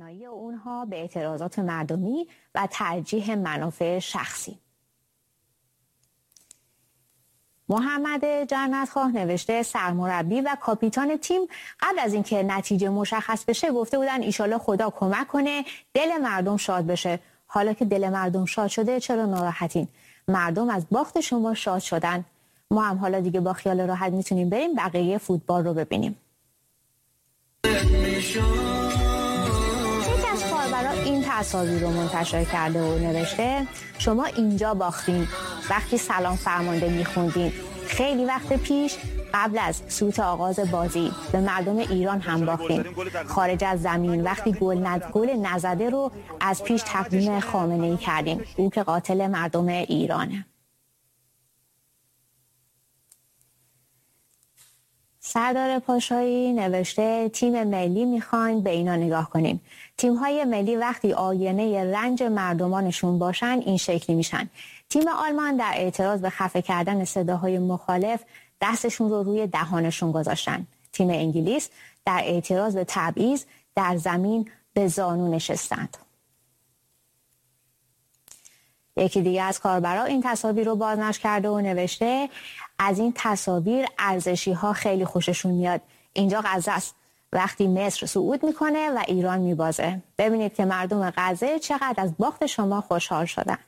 توانایی اونها به اعتراضات مردمی و ترجیح منافع شخصی. محمد جنت‌خواه نوشته سرمربی و کاپیتان تیم قبل از اینکه نتیجه مشخص بشه گفته بودن ایشالله خدا کمک کنه دل مردم شاد بشه. حالا که دل مردم شاد شده چرا ناراحتین؟ مردم از باخت شما شاد شدن. ما هم حالا دیگه با خیال راحت میتونیم بریم بقیه فوتبال رو ببینیم. یکی از کاربرا این تصاویر رو منتشر کرده و نوشته شما اینجا باختین وقتی سلام فرمانده میخوندین. خیلی وقت پیش قبل از سوت آغاز بازی به مردم ایران هم باختیم. خارج از زمین وقتی گل نزده رو از پیش تقدیم خامنه‌ای کردیم. او که قاتل مردم ایرانه. سردار پاشایی نوشته تیم ملی میخواین به اینا نگاه کنیم. تیم‌های ملی وقتی آینه رنج مردمانشون باشن این شکلی میشن. تیم آلمان در اعتراض به خفه کردن صداهای مخالف دستشون رو روی دهانشون گذاشتن. تیم انگلیس در اعتراض به تبعیض در زمین به زانو نشستند. یکی دیگه از کاربرا این تصاویر رو بازنشر کرده و نوشته از این تصاویر ارزشی ها خیلی خوششون میاد. اینجا غزه است. وقتی مصر صعود میکنه و ایران میبازه. ببینید که مردم غزه چقدر از باخت شما خوشحال شدن.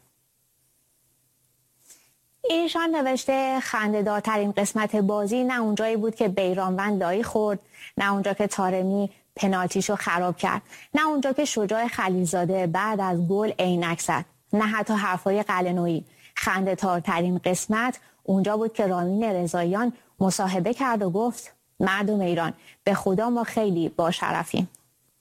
ایشان نوشته خنده‌دارترین قسمت بازی نه اونجایی بود که بیرانوند دایی خورد، نه اونجا که طارمی پنالتیشو خراب کرد، نه اونجا که شجاع خلیلزاده بعد از گل عینک زد، نه حتی حرفای قلعه‌نویی. خنده‌دارترین قسمت اونجا بود که رامین رضاییان مصاحبه کرد و گفت مردم ایران به خدا ما خیلی با شرفیم.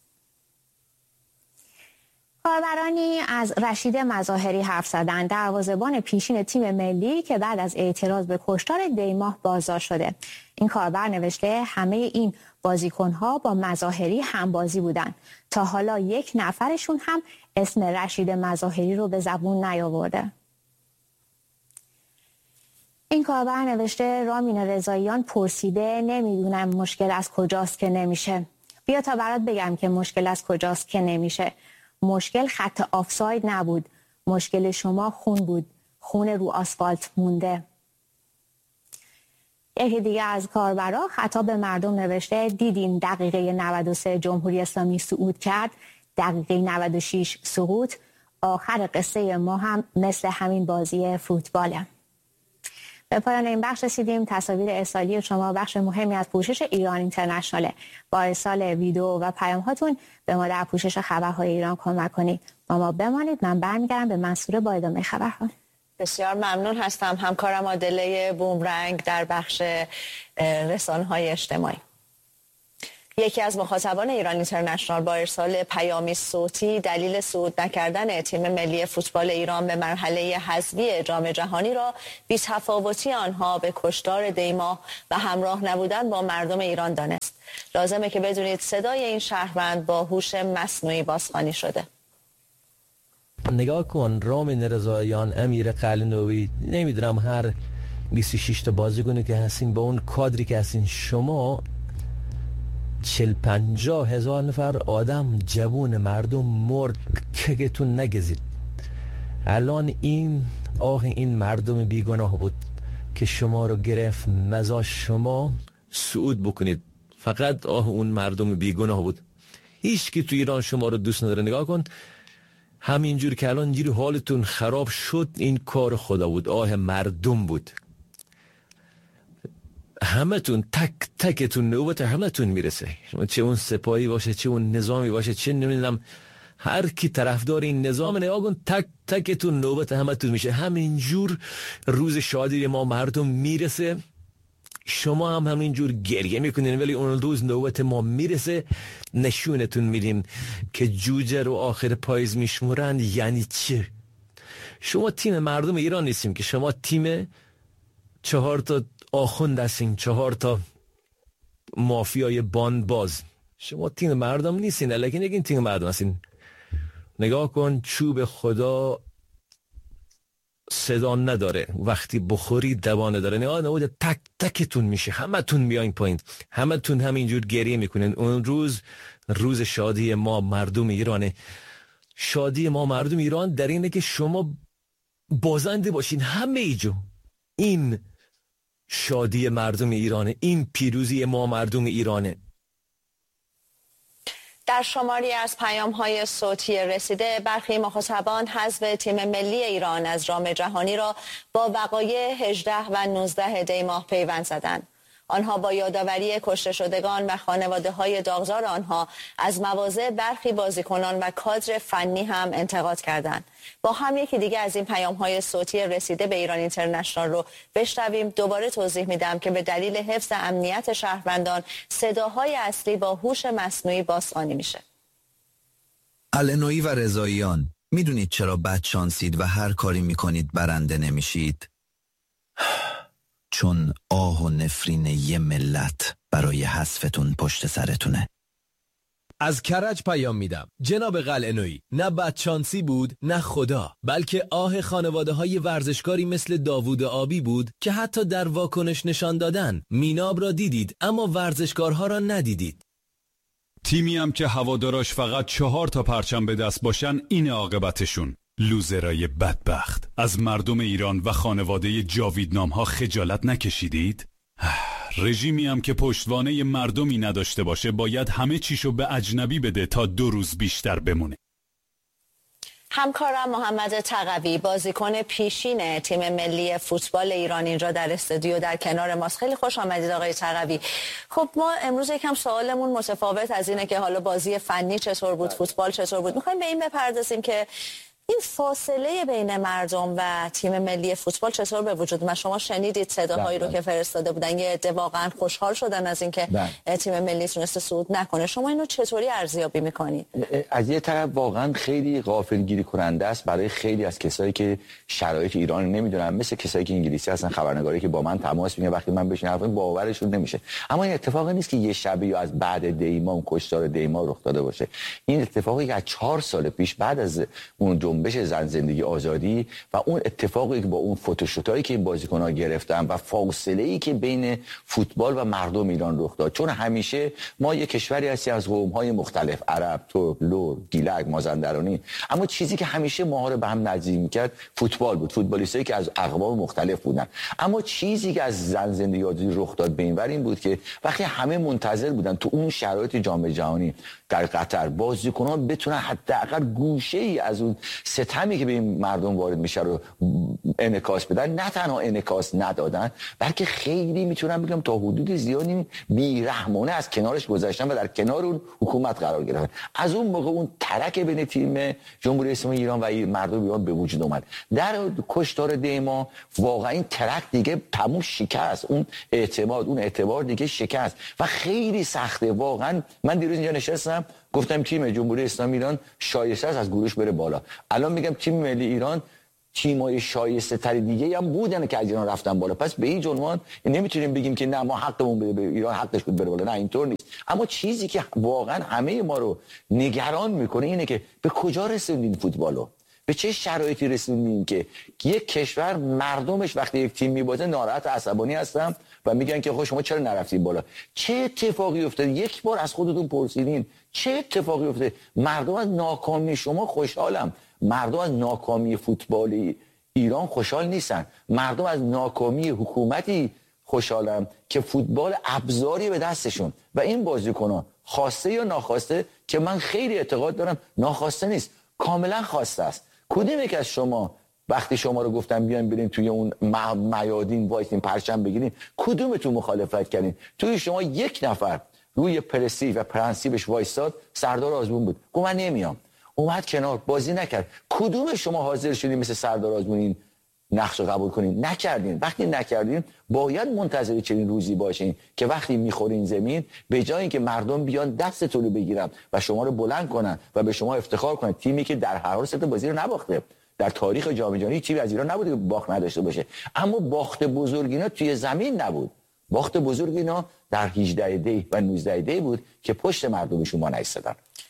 کاربرانی از رشید مظاهری حرف زدن، دروازه‌بان پیشین تیم ملی که بعد از اعتراض به کشتار دیماه بازداشت شده. این کاربر نوشته همه این بازیکن‌ها با مظاهری همبازی بودن. تا حالا یک نفرشون هم اسم رشید مظاهری رو به زبون نیاورده. این کاربر نوشته رامین رضاییان پرسیده نمیدونم مشکل از کجاست که نمیشه. بیا تا برات بگم که مشکل از کجاست که نمیشه. مشکل خط آفساید نبود. مشکل شما خون بود. خون رو آسفالت مونده. یکی دیگه از کاربرا خطاب به مردم نوشته دیدین دقیقه 93 جمهوری اسلامی صعود کرد. دقیقه 96 سقوط. آخر قصه ما هم مثل همین بازی فوتباله. به پایان این بخش رسیدیم. تصاویر ارسالی شما بخش مهمی از پوشش ایران اینترنشناله. با ارسال ویدیو و پیام هاتون به ما در پوشش خبرهای ایران کمک کنید. با ما بمانید. من برمیگردم به منصوره با ادامه خبرها. بسیار ممنون هستم. همکارم عادله بومرنگ در بخش رسانه‌های اجتماعی. یکی از مخاطبان ایران اینترنشنال با ارسال پیامی صوتی دلیل صعود نکردن تیم ملی فوتبال ایران به مرحله حذفی جام جهانی را بی‌تفاوتی آنها به کشتار دیماه و همراه نبودن با مردم ایران دانست. لازمه که بدونید صدای این شهروند با هوش مصنوعی بازخوانی شده. نگاه کن رامین رضاییان، امیر قلعه‌نویی، نمیدونم هر 26 تا بازیکنی که هستین با اون کادری که هستین شما 40-50 هزار نفر آدم جوون مردم مرد کگتون نگزید. الان این مردم بیگناه بود که شما رو گرفت مزا شما صعود بکنید. فقط اون مردم بیگناه بود. هیچ کی تو ایران شما رو دوست نداره. نگاه کن همینجور که الان اینجوری حالتون خراب شد این کار خدا بود. مردم بود. همتون تک تکتون نوبت همتون میرسه. چه اون سپاهی باشه چه اون نظامی باشه چه نمیدونم هر کی طرفدار این نظام نگاه کن تک تکتون نوبت همتون میشه. همینجور روز شادی ما مردم میرسه شما هم همینجور گریه میکنین ولی اون روز نوبت ما میرسه نشونتون میدیم که جوجه رو آخر پاییز میشمورن یعنی چه. شما تیم مردم ایران نیستیم که شما تیم 4 تا آخوند هستین 4 تا مافیای باز. شما تیم مردم نیستین لیکن نگین تیم مردم هستین. نگاه کن چوب خدا صدا نداره، وقتی بخوری دوانه داره، نه تک تکتون میشه، همتون میاین پایین، همتون همینجور گریه میکنین. اون روز شادی ما مردم ایرانه. شادی ما مردم ایران در اینه که شما بازنده باشین همه ایجا. این شادی مردم ایرانه، این پیروزی ما مردم ایرانه. در شماری از پیام‌های صوتی رسیده، برخی مخاطبان حذف تیم ملی ایران از رام جهانی را با وقایع 18 و 19 دی ماه پیوند زدند. آنها با یادآوری کشته شدگان و خانواده‌های داغدار آنها از مواضع برخی بازیکنان و کادر فنی هم انتقاد کردند. با هم یکی دیگه از این پیام‌های صوتی رسیده به ایران اینترنشنال رو بشنویم. دوباره توضیح میدم که به دلیل حفظ امنیت شهروندان صداهای اصلی با هوش مصنوعی بازخوانی میشه. العنویی و رضاییان، میدونید چرا بدشانسید و هر کاری میکنید برنده نمیشید؟ چون آه و نفرین یه ملت برای حذفتون پشت سرتونه. از کرج پیام میدم جناب قلعه‌نویی، نه بدشانسی بود نه خدا، بلکه آه خانواده های ورزشکاری مثل داوود آبی بود که حتی در واکنش نشان دادن میناب را دیدید اما ورزشکارها را ندیدید. تیمی هم که هواداراش فقط 4 تا پرچم به دست باشن این عاقبتشون. لوزرای بدبخت. از مردم ایران و خانواده جاویدنام ها خجالت نکشیدید؟ رژیمی هم که پشتوانه مردمی نداشته باشه باید همه چیشو به اجنبی بده تا 2 روز بیشتر بمونه. همکارم محمد تقوی، بازیکن پیشین تیم ملی فوتبال ایران، اینجا در استودیو در کنار ماست. خیلی خوش آمدید آقای تقوی. خب ما امروز یکم سوالمون متفاوت از اینه که حالا بازی فنی چطور بود، فوتبال چطور بود. میخوایم به این بپردازیم که این فاصله بین مردم و تیم ملی فوتبال چطور به وجود اومد؟ شما شنیدید صداهایی رو که فرستاده بودن، یه عده واقعا خوشحال شدن از اینکه تیم ملی تونسته صعود نکنه. شما اینو چطوری ارزیابی میکنید؟ از یه طرف واقعا خیلی غافلگیری کننده است برای خیلی از کسایی که شرایط ایران نمیدونن، مثل کسایی که انگلیسی هستن، خبرنگاری که با من تماس میگیرن، وقتی من بهشون حرف میزنم باورشون نمیشه. اما این اتفاقی نیست که یه شبی یا از بعد دیما اون کشتار دیما رخ داده باشه. این اتفاقی که از 4 سال پیش بعد از اون جنبش زن زندگی آزادی و اون اتفاقی که با اون فوتوشوتایی که این بازیکن‌ها گرفتن و فاصله‌ای که بین فوتبال و مردم ایران رخ داد، چون همیشه ما یک کشوری هستیم از قوم‌های مختلف، عرب، ترک، لور، گیلک، مازندرانی، اما چیزی که همیشه ما رو به هم نزدیک می‌کرد فوتبال بود، فوتبالیستایی که از اقوام مختلف بودن. اما چیزی که از زن زندگی آزادی رخ داد به اینور این بود که وقتی همه منتظر بودن تو اون شرایط جام جهانی در قطر بازیکنان بتونن حداقل گوشه‌ای از اون ستمی که به این مردم وارد میشه رو انعکاس بدن، نه تنها انعکاس ندادن بلکه خیلی میتونم بگم تا حدود زیادی بیرحمانه از کنارش گذشتن و در کنار اون حکومت قرار گرفتن. از اون موقع اون ترک بین تیم جمهوری اسلامی ایران و مردم ایران به وجود اومد. در کشتار دیما واقعا این ترک دیگه تموم شکست، اون اعتماد، اون اعتبار دیگه شکست و خیلی سخته. واقعا من دیروز اینجا نشستم گفتم تیم جمهوری اسلامی ایران شایسته است از گروش بره بالا. الان میگم تیم ملی ایران تیمای شایسته تر دیگه هم بودن که از ایران رفتن بالا. پس به این عنوان نمیتونیم بگیم که نه ما حقمون بده به ایران حقش بود بره بالا، نه اینطور نیست. اما چیزی که واقعا همه ما رو نگران میکنه اینه که به کجا رسوندین فوتبالو، به چه شرایطی رسوندین که یک کشور مردمش وقتی یک تیم میبازه ناراحت و عصبانی هستن و میگن که خب شما چرا نرفتین بالا؟ چه اتفاقی افتاد؟ یک بار از خودتون پرسیدین چه اتفاقی افتاد؟ مردم از ناکامی شما خوشحالن، مردم از ناکامی فوتبال ایران خوشحال نیستن، مردم از ناکامی حکومتی خوشحالن که فوتبال ابزاری به دستشون و این بازیکنان خواسته یا ناخواسته، که من خیلی اعتقاد دارم ناخواسته نیست، کاملا خواسته است. کدوم یک از شما وقتی شما رو گفتم بیاین بریم توی اون میادین وایسین پرچم بگیرین، کدومتون مخالفت کردین؟ توی شما یک نفر روی پرسی و پرنسیبش وایساد، سردار آزمون بود، گفت من نمیام، اومد کنار، بازی نکرد. کدوم شما حاضر شدین مثل سردار آزمون این نقش رو قبول کنین؟ نکردین. وقتی نکردین باید منتظر چنین روزی باشین که وقتی میخورین زمین، به جای اینکه مردم بیان دستتون رو بگیرن و شما رو بلند کنن و به شما افتخار کنن، تیمی که در هر حال سه تا بازی رو نباخته، در تاریخ جام جهانی تیمی از ایران نبوده که باخت نداشته باشه، اما باخت بزرگ اینا توی زمین نبود. باخت بزرگ اینا در 18 دی و 19 دی بود که پشت مردم شما نایستادن.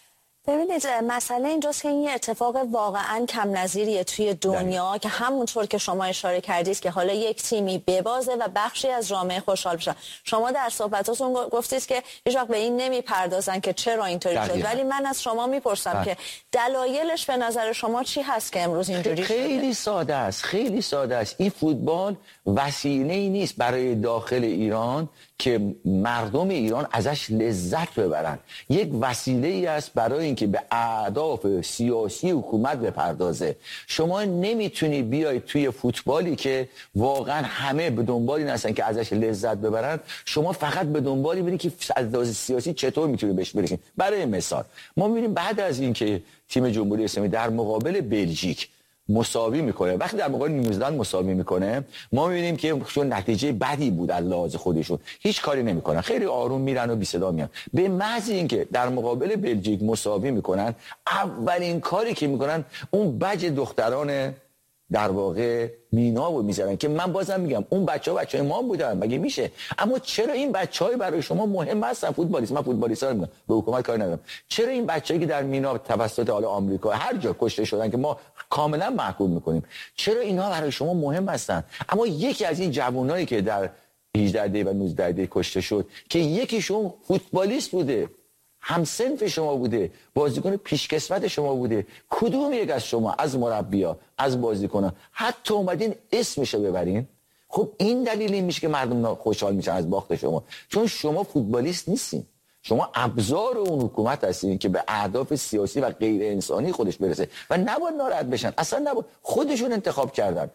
ببینید مسئله اینجاست که این اتفاق واقعا کم نظیریه توی دنیا که همونطور که شما اشاره کردید که حالا یک تیمی ببازه و بخشی از جامعه خوشحال بشن. شما در صحبتاتون گفتید که هیچ وقت به این نمیپردازن که چرا اینطوری شد، ولی من از شما میپرسم که دلایلش به نظر شما چی هست که امروز اینجوری شده؟ خیلی ساده است، خیلی ساده است. این فوتبال وسیله‌ای نیست برای داخل ایران که مردم ایران ازش لذت ببرن. یک وسیله‌ای است برای اینکه به اهداف سیاسی حکومت بپردازه. شما نمیتونی بیای توی فوتبالی که واقعا همه به دنبال این هستن که ازش لذت ببرن، شما فقط به دنبالی بری که از لحاظ سیاسی چطور میتونی بهش برسید. برای مثال ما میبینیم بعد از اینکه تیم جمهوری اسلامی در مقابل بلژیک مساوی میکنه، وقتی در مقابل نیوزلند مساوی میکنه، ما میبینیم که چون نتیجه بدی بود از لحاظ خودشون هیچ کاری نمیکنن، خیلی آروم میرن و بی صدا میان. به محض اینکه در مقابل بلژیک مساوی میکنن، اولین کاری که میکنن اون بج دختران در واقع مینا رو میذارن که من بازم میگم اون بچه‌های ما بودن، مگه میشه؟ اما چرا این بچه‌های برای شما مهم هستن؟ فوتبالیست، من فوتبالیستا رو میگم، به حکومت کاری ندارم. چرا این بچه‌ای که در مینا توسط حالا آمریکا هر جا کشته شدن که ما کاملا محکوم میکنیم، چرا اینا برای شما مهم هستن؟ اما یکی از این جوانایی که در 18 دی و 19 دی کشته شد که یکیشون فوتبالیست بوده، همسنف شما بوده، بازیکن پیشکسوت شما بوده، کدوم یک از شما از مربی‌ها از بازیکنان حتی اومدین اسمشو ببرین؟ خب این دلیل این میشه که مردم خوشحال میشن از باخت شما، چون شما فوتبالیست نیستین، شما ابزار اون حکومت هستین که به اهداف سیاسی و غیر انسانی خودش برسه و نباید ناراحت بشن. اصلا نباید، خودشون انتخاب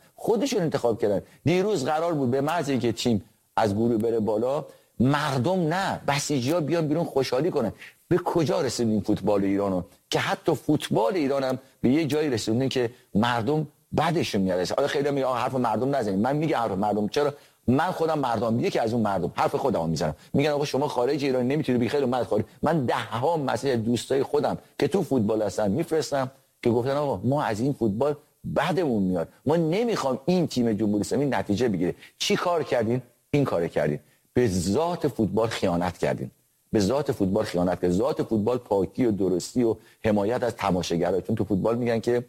کردن. دیروز قرار بود به محض اینکه تیم از گروه بره بالا، مردم نه، بسیجی‌ها بیان بیرون خوشحالی کنن. به کجا رسیدیم فوتبال ایرانو که حتی فوتبال ایران هم به یه جایی رسیدیم که مردم بعدشون میاد. حالا خیلی میگن حرف مردم نزنید، من میگم حرف مردم. چرا؟ من خودم مردم، یکی از اون مردم حرف خودمو میزنم، میگن آقا شما خارج ایران نمیتونی بی خیر اومد خارج. من ده ها مسیج دوستای خودم که تو فوتبال هستن میفرستم که گفتن آقا ما از این فوتبال بعدمون میاد، ما نمیخوام این تیم جمهوری اسلامی نتیجه بگیره. چی کار کردین؟ این کارو کردین، به ذات فوتبال خیانت کردین. ذات فوتبال پاکی و درستی و حمایت از تماشاگرها. چون تو فوتبال میگن که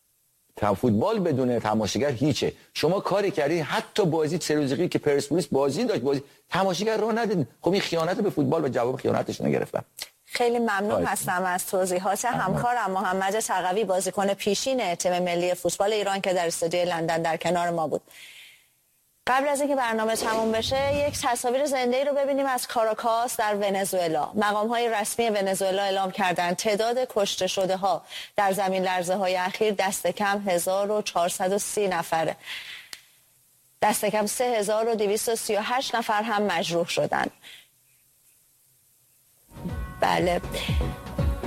فوتبال بدون تماشاگر هیچه. شما کاری کردین، حتی بازی سروزقی که پرسپولیس بازی داشت، بازی تماشاگر رو ندادین. خب این خیانت به فوتبال و جواب خیانتش نگرفتن. خیلی ممنون هستم از توضیحات همکارم محمد تقوی، بازیکن پیشین تیم ملی فوتبال ایران که در استودیوی لندن در کنار ما بود. قبل از اینکه برنامه تموم بشه یک تصاویر زنده‌ای رو ببینیم از کاراکاس در ونزوئلا. مقام‌های رسمی ونزوئلا اعلام کردند تعداد کشته شده ها در زمین لرزه‌های اخیر دست کم 1430 نفره. دست کم 3238 نفر هم مجروح شدند. بله،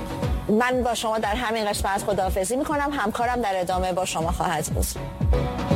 من با شما در همین قسمت خداحافظی می‌کنم. همکارم در ادامه با شما خواهد بود.